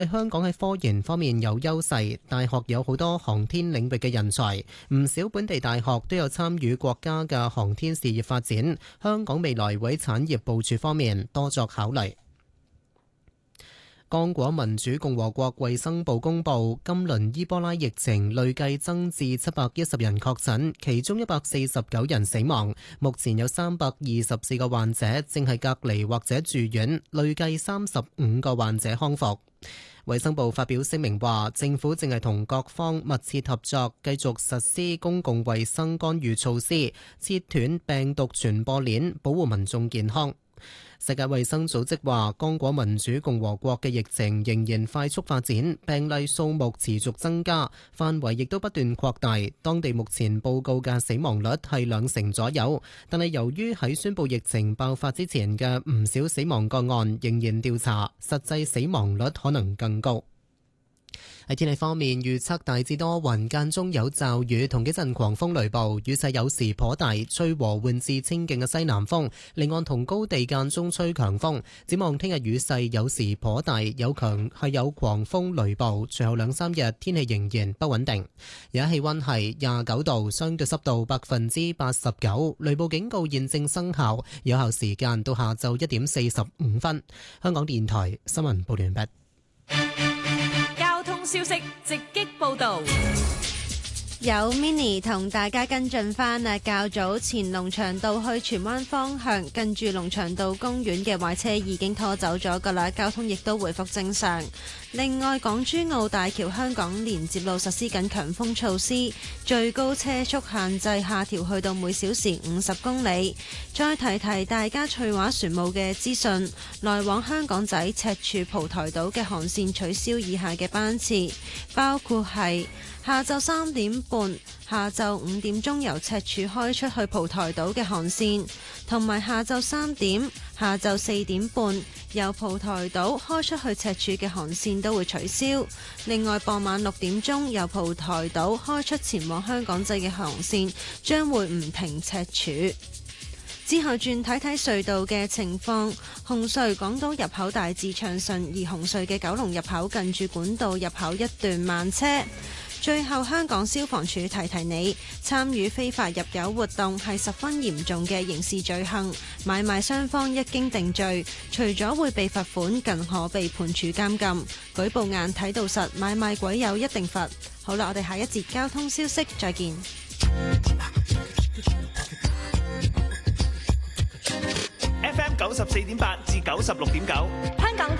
香港喺科研方面有優勢，大學有好多航天領域嘅人才，唔少本地大學都有參與國家嘅航天事業發展。香港未來會喺產業部署方面多作考慮。剛果民主共和國衛生部公布，今輪伊波拉疫情累計增至710人確診，其中149人死亡。目前有324個患者正係隔離或者住院，累計35個患者康復。衛生部發表聲明話，政府正係同各方密切合作，繼續實施公共衛生干預措施，切斷病毒傳播鏈，保護民眾健康。世界衛生組織話，剛果民主共和國嘅疫情仍然快速發展，病例數目持續增加，範圍亦都不斷擴大。當地目前報告嘅死亡率係2成左右，但係由於喺宣布疫情爆發之前嘅唔少死亡個案仍然調查，實際死亡率可能更高。喺天氣方面，預測大致多雲，間中有驟雨同幾陣狂風雷暴，雨勢有時頗大，吹和緩至清勁嘅西南風，離岸同高地間中吹強風。展望聽日雨勢有時頗大，有狂風雷暴，隨後2-3日天氣仍然不穩定。而家氣溫係29度，相對濕度89%，雷暴警告現正生效，有效時間到下晝1點45分。香港電台新聞報完畢。 消息直擊報道， 有 Mini 同大家跟進返啊！較早前龍翔道去荃灣方向，近住龍翔道公園嘅壞車已經拖走咗㗎喇，交通亦都回復正常。另外，港珠澳大橋香港連接路實施緊強風措施，最高車速限制下調去到每小時50公里。再提提大家翠華船務嘅資訊，來往香港仔、赤柱、蒲台島嘅航線取消以下嘅班次，包括係下晝3點半、下晝5點鐘由赤柱開出去蒲台島嘅航線，同埋下晝3點、下晝4點半由蒲台島開出去赤柱嘅航線都會取消。另外，傍晚6點鐘由蒲台島開出前往香港仔嘅航線將會唔停赤柱。之後轉睇睇隧道嘅情況，紅隧港島入口大致暢順，而紅隧嘅九龍入口近住管道入口一段慢車。最後，香港消防處提提你，參與非法入油活動係十分嚴重嘅刑事罪行，買賣雙方一經定罪，除咗會被罰款，更可被判處監禁。舉報硬睇到實，買賣鬼友一定罰。好啦，我哋下一節交通消息再見。 FM 94.8至96.9，香港